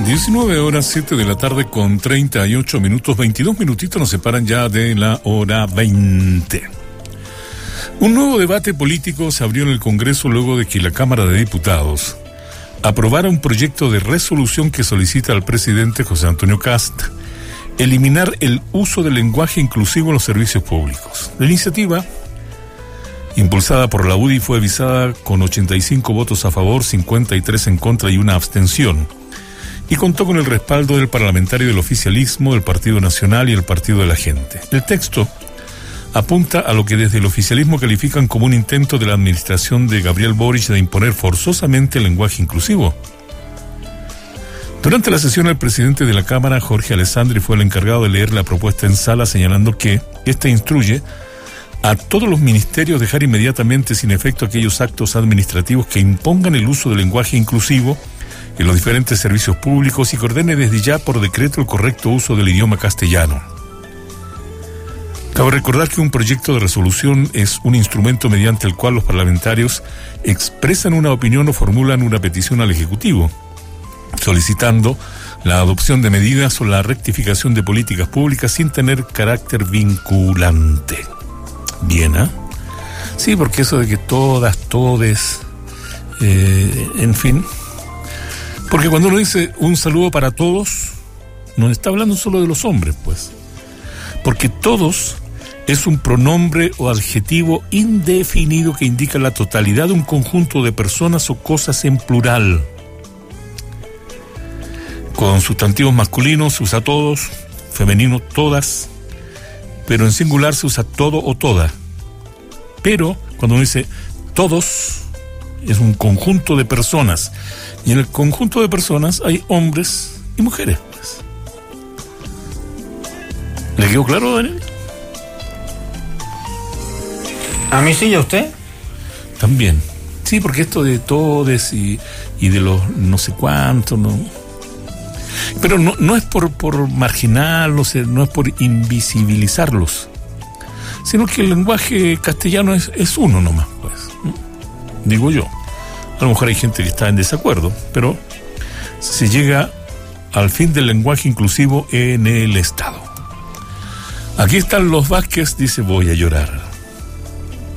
19:07 de la tarde con 38 minutos, 22 minutitos nos separan ya de la hora 20. Un nuevo debate político se abrió en el Congreso luego de que la Cámara de Diputados aprobara un proyecto de resolución que solicita al presidente José Antonio Kast eliminar el uso del lenguaje inclusivo en los servicios públicos. La iniciativa, impulsada por la UDI, fue visada con 85 votos a favor, 53 en contra y una abstención, y contó con el respaldo del parlamentario del oficialismo, del Partido Nacional y el Partido de la Gente. El texto apunta a lo que desde el oficialismo califican como un intento de la administración de Gabriel Boric de imponer forzosamente el lenguaje inclusivo. Durante la sesión, el presidente de la Cámara, Jorge Alessandri, fue el encargado de leer la propuesta en sala, señalando que esta instruye a todos los ministerios dejar inmediatamente sin efecto aquellos actos administrativos que impongan el uso del lenguaje inclusivo en los diferentes servicios públicos y que ordene desde ya por decreto el correcto uso del idioma castellano. Cabe recordar que un proyecto de resolución es un instrumento mediante el cual los parlamentarios expresan una opinión o formulan una petición al Ejecutivo, solicitando la adopción de medidas o la rectificación de políticas públicas sin tener carácter vinculante. Bien, ¿eh? Sí, porque eso de que todas, todes, en fin. Porque cuando uno dice un saludo para todos, no está hablando solo de los hombres, pues. Porque todos es un pronombre o adjetivo indefinido que indica la totalidad de un conjunto de personas o cosas en plural. Con sustantivos masculinos se usa todos, femenino todas, pero en singular se usa todo o toda. Pero cuando uno dice todos, es un conjunto de personas, y en el conjunto de personas hay hombres y mujeres, pues. ¿Le quedó claro, Daniel? ¿A mí sí y a usted? También. Sí, porque esto de todes y de los no sé cuántos, no. Pero no es por marginarlos, no es por invisibilizarlos, sino que el lenguaje castellano es uno nomás, pues, ¿no? Digo yo. A lo mejor hay gente que está en desacuerdo, pero se llega al fin del lenguaje inclusivo en el Estado. Aquí están los Vázquez, dice voy a llorar.